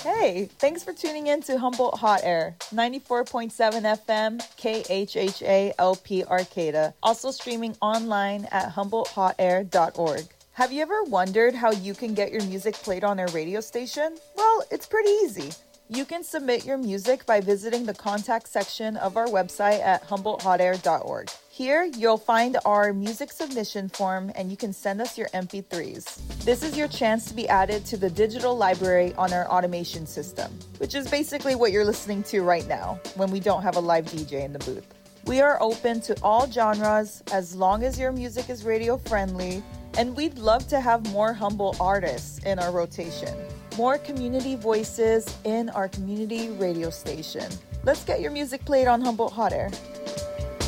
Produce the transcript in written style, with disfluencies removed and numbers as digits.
Hey, thanks for tuning in to Humboldt Hot Air, 94.7 FM, KHHA LP Arcata, also streaming online at humboldthotair.org. Have you ever wondered how you can get your music played on our radio station? Well, it's pretty easy. You can submit your music by visiting the contact section of our website at humboldthotair.org. Here, you'll find our music submission form and you can send us your MP3s. This is your chance to be added to the digital library on our automation system, which is basically what you're listening to right now when we don't have a live DJ in the booth. We are open to all genres as long as your music is radio friendly, and we'd love to have more Humboldt artists in our rotation. More community voices in our community radio station. Let's get your music played on Humboldt Hot Air.